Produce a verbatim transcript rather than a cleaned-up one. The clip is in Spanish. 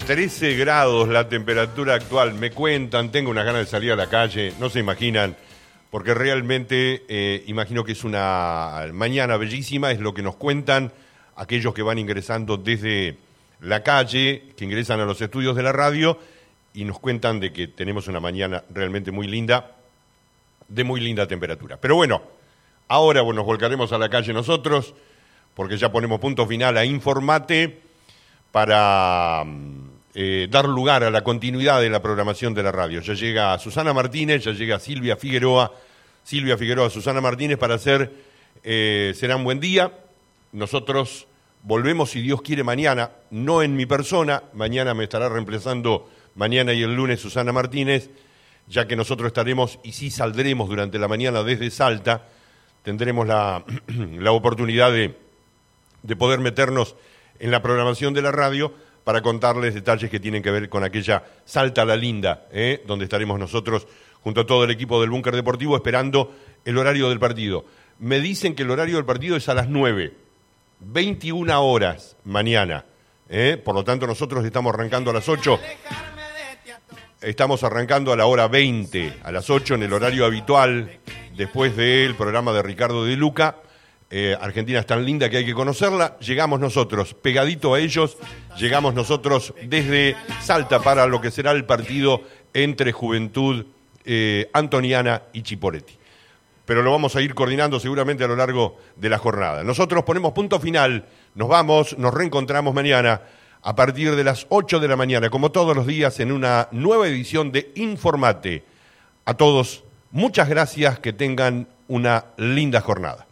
trece grados la temperatura actual. Me cuentan, tengo unas ganas de salir a la calle, no se imaginan, porque realmente eh, imagino que es una mañana bellísima, es lo que nos cuentan aquellos que van ingresando desde la calle, que ingresan a los estudios de la radio y nos cuentan de que tenemos una mañana realmente muy linda, de muy linda temperatura. Pero bueno, ahora bueno, nos volcaremos a la calle nosotros, porque ya ponemos punto final a Informate para eh, dar lugar a la continuidad de la programación de la radio. Ya llega Susana Martínez, ya llega Silvia Figueroa, Silvia Figueroa, Susana Martínez para hacer eh, Será un buen día. Nosotros volvemos, si Dios quiere, mañana, no en mi persona, mañana me estará reemplazando, mañana y el lunes, Susana Martínez, ya que nosotros estaremos, y sí saldremos durante la mañana desde Salta, tendremos la, la oportunidad de, de poder meternos en la programación de la radio para contarles detalles que tienen que ver con aquella Salta la Linda, ¿eh? Donde estaremos nosotros junto a todo el equipo del Búnker Deportivo esperando el horario del partido. Me dicen que el horario del partido es a las nueve, veintiuna horas mañana, ¿eh? Por lo tanto nosotros estamos arrancando a las ocho, estamos arrancando a la hora veinte, a las ocho en el horario habitual, después del programa de Ricardo de Luca. Eh, Argentina es tan linda que hay que conocerla. Llegamos nosotros, pegadito a ellos, llegamos nosotros desde Salta para lo que será el partido entre Juventud eh, Antoniana y Chiporetti. Pero lo vamos a ir coordinando seguramente a lo largo de la jornada. Nosotros ponemos punto final, nos vamos, nos reencontramos mañana a partir de las ocho de la mañana, como todos los días, en una nueva edición de Informate. A todos, muchas gracias, que tengan una linda jornada.